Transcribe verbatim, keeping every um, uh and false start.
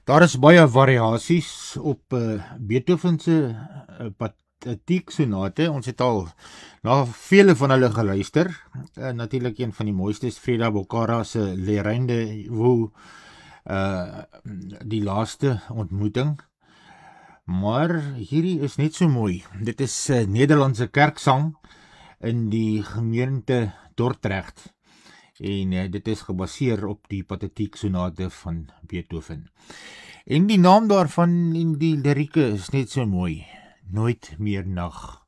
Daar is baie variasies op uh, Beethoven se uh, patetiek sonate. Ons het al na vele van hulle geluister. Uh, Natuurlik een van die mooiste is Freda Bocara se Le Rendez-vous, uh, die laaste ontmoeting. Maar hierdie is net so mooi. Dit is uh, Nederlandse kerksang in die gemeente Dordrecht. En uh, dit is gebaseer op die patetiek sonate van Beethoven. En die naam daarvan en die lirieke is net so mooi. Nooit meer nag.